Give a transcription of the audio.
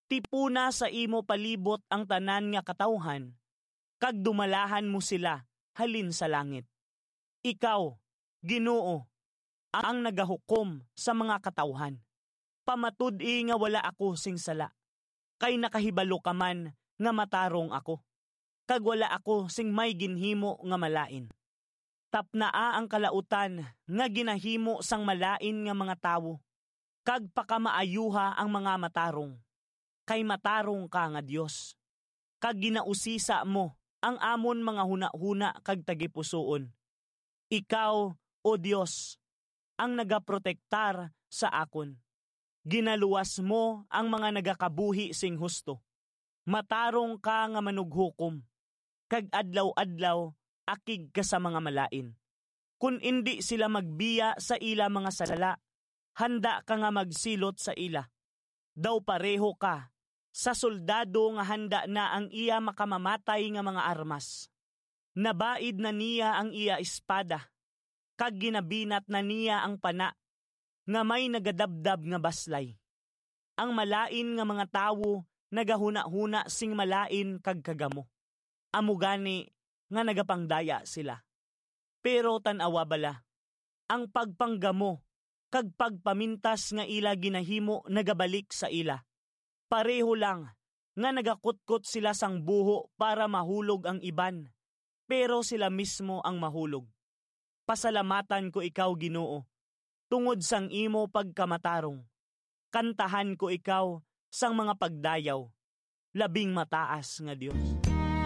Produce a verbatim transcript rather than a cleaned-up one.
Tipuna sa imo palibot ang tanan nga katawhan, kag dumalahan mo sila halin sa langit. Ikaw, Ginoo, ang nagahukom sa mga katawhan. Pamatud-i nga wala ako sing sala, kay nakahibalo ka man nga matarong ako, kag wala ako sing may ginhimo nga malain. Tapnaa ang kalautan nga ginahimo sang malain nga mga tawo, kag pakamaayuha ang mga matarong, kay matarong ka nga Dios. Kag ginausisa mo ang amon mga huna-huna kag tagipusoon. Ikaw, O Dios, ang nagaprotektar sa akon. Ginaluwas mo ang mga nagakabuhi sing husto. Matarong ka nga manughukom, kag adlaw-adlaw akig ka sa mga malain. Kun indi sila magbiya sa ila mga sala, handa ka nga magsilot sa ila. Daw pareho ka sa soldado nga handa na ang iya makamamatay nga mga armas. Nabaid na niya ang iya espada, kag ginabinat na niya ang pana, nga may nagadabdab nga baslay. Ang malain nga mga tawo nagahuna-huna sing malain kag kagamo. Amugani nga nagapangdaya sila. Pero tanawa bala, ang pagpanggamo kag pagpamintas nga ila ginahimo nagabalik sa ila. Pareho lang nga nagakutkot sila sang buho para mahulog ang iban, pero sila mismo ang mahulog. Pasalamatan ko ikaw, Ginoo, tungod sang imo pagkamatarong. Kantahan ko ikaw sang mga pagdayaw, labing mataas nga Dios.